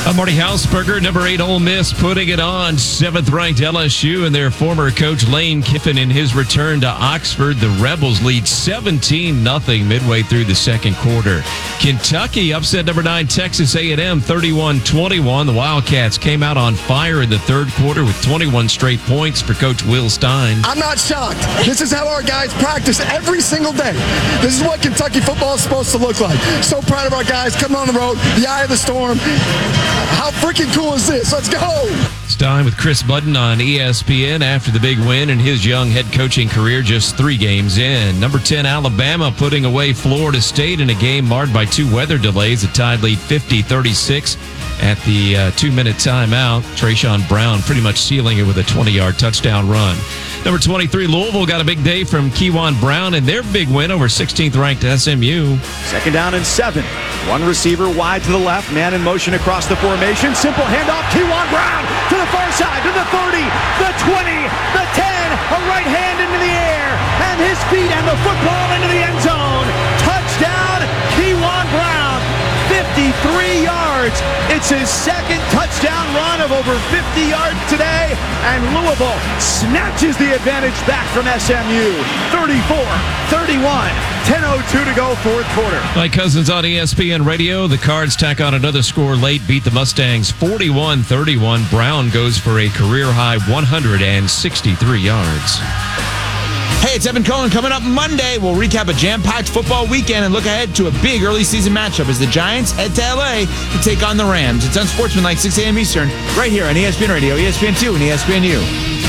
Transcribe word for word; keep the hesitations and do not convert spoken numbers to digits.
I'm Marty Hausberger. Number eight Ole Miss putting it on seventh-ranked L S U and their former coach Lane Kiffin in his return to Oxford. The Rebels lead seventeen nothing midway through the second quarter. Kentucky upset number nine Texas A and M thirty-one twenty-one. The Wildcats came out on fire in the third quarter with twenty-one straight points for Coach Will Stein. I'm not shocked. This is how our guys practice every single day. This is what Kentucky football is supposed to look like. So proud of our guys coming on the road, the eye of the storm. How freaking cool is this? Let's go! Stein with Chris Budden on E S P N after the big win in his young head coaching career just three games in. Number ten, Alabama putting away Florida State in a game marred by two weather delays. The Tide lead fifty thirty-six at the uh, two-minute timeout. Trayshawn Brown pretty much sealing it with a twenty-yard touchdown run. Number twenty-three, Louisville got a big day from Kewan Brown in their big win over sixteenth-ranked S M U. Second down and seven. One receiver wide to the left, man in motion across the formation. Simple handoff, Kewan Brown to the far side, to the thirty, the twenty, the ten, a right hand into the air, and his feet and the football into the end zone. Touchdown, Kewan Brown, fifty-three yards. It's his second touchdown run of over fifty yards today, and Louisville snatches the advantage back from S M U. thirty-four thirty-one, ten oh two to go, fourth quarter. Mike Cousins on E S P N Radio. The Cards tack on another score late, beat the Mustangs forty-one thirty-one. Brown goes for a career-high one hundred sixty-three yards. Hey, it's Evan Cohen. Coming up Monday, we'll recap a jam-packed football weekend and look ahead to a big early season matchup as the Giants head to L A to take on the Rams. It's Unsportsmanlike, six a.m. Eastern, right here on E S P N Radio, E S P N two, and E S P N U.